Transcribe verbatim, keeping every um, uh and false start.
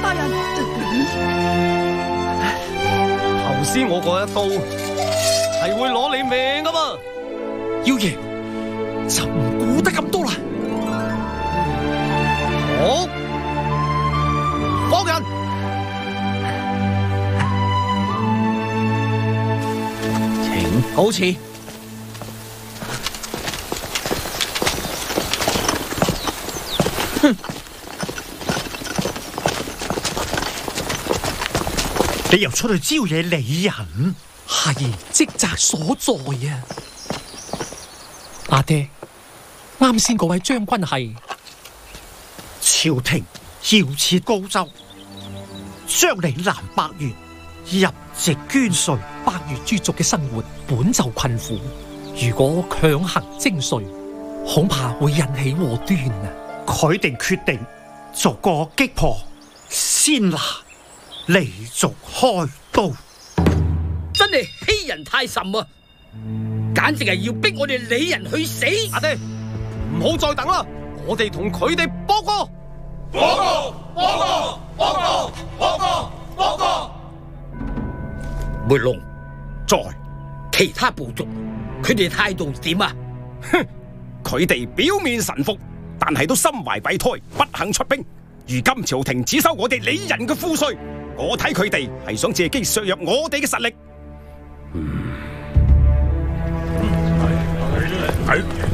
大人， 頭先我嗰一刀係會攞你命噶嘛？ 妖爺就唔估得咁多啦。 好，放人。請好似你又出去招惹李人， 係職責所在啊！阿爹，啱先嗰位將軍係朝廷要設高州，將嶺南百縣入籍捐稅。 百越諸族嘅生活本就困苦，如果強行徵稅，恐怕會引起禍端啊！ 佢哋決定逐個擊破，先拿黎族開刀。 真係欺人太甚啊！簡直係要逼我哋李人去死！ 阿爹，唔好再等啦，我哋同佢哋報告。 報告！報告！報告！報告！報告！ 梅龍， 在其他部族佢哋態度點啊？ 哼，佢哋表面臣服，但係都心懷鬼胎，不肯出兵。如今朝廷只收我哋李人嘅賦稅，我睇佢哋係想借機削弱我哋嘅實力。 嗯，係係係。